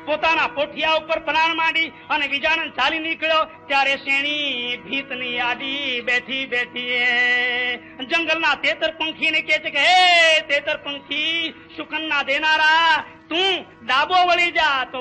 પોતાના પોઠિયા ઉપર પલાણ માંડી અને વિજાણન ચાલી નીકળ્યો ત્યારે શેણી ભીતની આડી બેઠી બેઠી જંગલના તેતર પંખીને કહે છે કે હે તેતર પંખી સુકનના દેનારા, તું ડાબો વળી જા તો